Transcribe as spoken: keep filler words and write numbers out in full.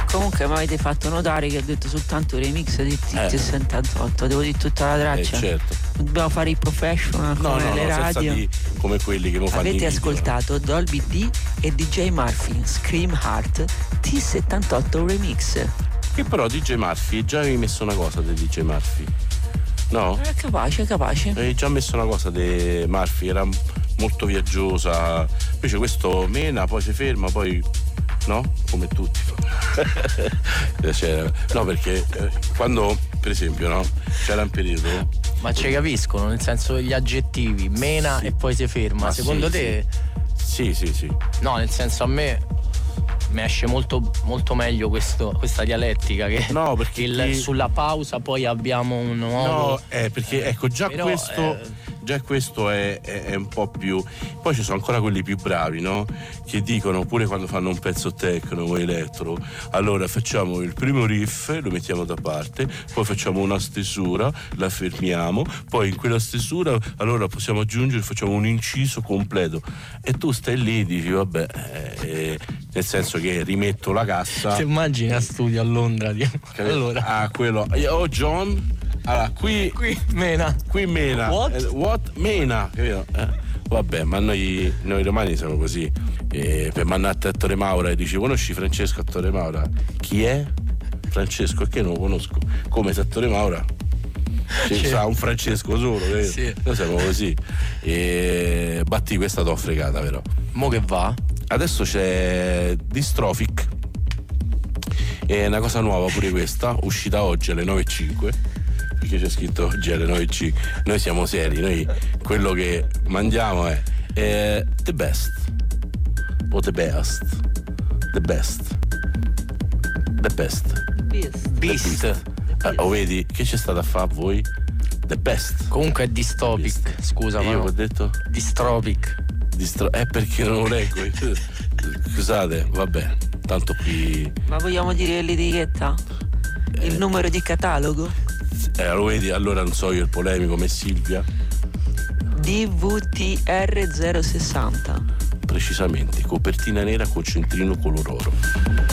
Comunque mi avete fatto notare che ho detto soltanto remix di T T settantotto, devo dire tutta la traccia. Eh, certo. Dobbiamo fare i professional no, come no, le no, radio. Di, come quelli che lo fanno. Avete ascoltato Dolby D e D J Murphy, Scream Heart T settantotto remix. Che però D J Murphy, già avevi messo una cosa di D J Murphy. No? È capace, capace. Avevi già messo una cosa di Murphy, era molto viaggiosa. Invece questo mena, poi si ferma, poi no? Come tutti. Cioè, no, perché eh, quando, per esempio, no? C'era un periodo. Ma ci capiscono, nel senso gli aggettivi, mena sì. E poi si ferma. Ma secondo sì, te? Sì, sì, sì. No, nel senso a me mi esce molto, molto meglio questo, questa dialettica che no, perché il, chi... sulla pausa poi abbiamo un nuovo. No, eh, perché ecco già Però, questo. Eh... Già questo è, è, è un po' più. Poi ci sono ancora quelli più bravi, no? Che dicono pure quando fanno un pezzo techno o elettro, allora facciamo il primo riff, lo mettiamo da parte, poi facciamo una stesura, la fermiamo, poi in quella stesura allora possiamo aggiungere, facciamo un inciso completo. E tu stai lì e dici vabbè, eh, nel senso che rimetto la cassa. Ti immagini a studio a Londra? Allora. Ah, quello. Oh John. Allora, qui, qui mena. Qui mena. What? Eh, what? Mena, capito? Eh? Vabbè, ma noi, noi romani siamo così. Eh, per mandare a Torre Maura e dici conosci Francesco a Torre Maura? Chi è? Francesco, che non lo conosco. Come se a Torre Maura ci sa un Francesco solo, capito? Sì. Noi siamo così. E Batti, questa t'ho fregata, però. Mo che va? Adesso c'è Dystrophic. È una cosa nuova pure questa, uscita oggi alle nove e cinque. Perché c'è scritto oggi alle nove e cinque. Noi siamo seri, noi quello che mandiamo è, è the best o the best the best the best Beast. Beast. Eh, oh, vedi che c'è stato a fare a voi? The best. Comunque è dystopic, scusa, io ma ho detto dystropic. Distro- è perché non lo leggo. Scusate, vabbè, tanto qui. Ma vogliamo dire l'etichetta? Il eh, numero di catalogo? Eh, lo vedi, allora non so io il polemico come Silvia. D V T R zero sessanta. Precisamente, copertina nera con centrino color oro.